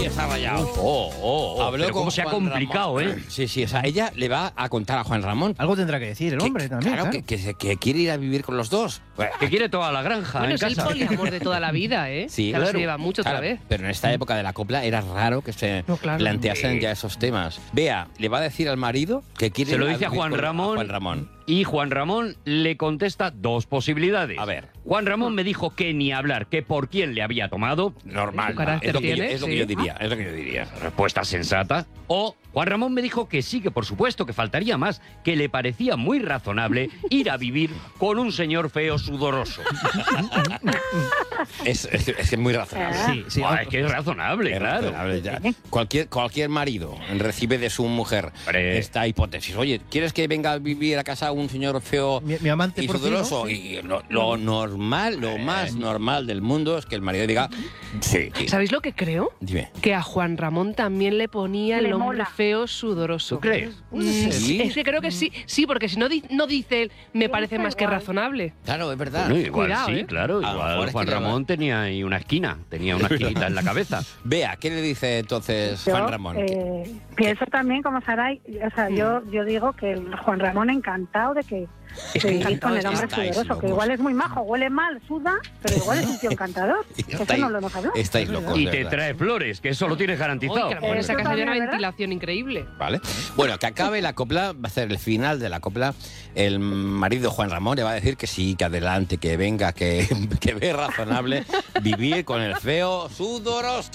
está rayado. Pero cómo se ha complicado, ¿eh? Sí, sí, o sea, ella le va a contar a Juan Ramón. Algo tendrá que decir el hombre también. Claro, que quiere ir a vivir con los dos. Que quiere toda la granja Bueno, en es el casa. poliamor de toda la vida, ¿eh? Sí, Claro, claro. se lleva mucho otra vez. Pero en esta época de la copla era raro que se planteasen ya esos temas. Vea, le va a decir al marido que quiere Se lo ir dice a vivir Juan con Ramón. Y Juan Ramón le contesta dos posibilidades. A ver. Juan Ramón me dijo que ni hablar, que por quién le había tomado. Normal. Su carácter Es lo que yo, tiene, es lo que sí. yo diría. Es lo que yo diría. Respuesta sensata. O Juan Ramón me dijo que sí, que por supuesto, que faltaría más, que le parecía muy razonable ir a vivir con un señor feo sudoroso. Es muy razonable. Sí, es que es razonable, Es claro. razonable, ya. Cualquier marido recibe de su mujer esta hipótesis. Oye, ¿quieres que venga a vivir a casa un señor feo Mi amante y porcino? sudoroso? Y lo normal, lo más normal del mundo es que el marido diga sí. ¿Sabéis lo que creo? Dime. Que a Juan Ramón también le ponía el hombre feo sudoroso. ¿Tú crees? ¿Sí? Es que creo que sí, porque si no, no dice él, me parece más que razonable. Claro, es verdad. Bueno, igual Cuidado, sí, ¿eh? claro. A lo mejor Igual es Juan que le va- Ramón tenía ahí una esquina. Tenía una esquinita en la cabeza. Vea, ¿qué le dice entonces Yo, Juan Ramón? pienso también como Saray, o sea, yo digo que el Juan Ramón encantado de que Es que de vivir encantado con el hombre estáis sudoroso, locos. que igual es muy majo, huele mal, suda, pero igual es un tío encantador. Eso no lo hemos hablado. Estáis locos. Y de te verdad. trae flores, que eso lo tienes garantizado. Uy, que a lo mejor Eso esa casa tiene una también, ¿verdad? ventilación increíble. Vale. Bueno, que acabe la copla, va a ser el final de la copla. El marido Juan Ramón le va a decir que sí, que adelante, que venga, que ve razonable vivir con el feo sudoroso.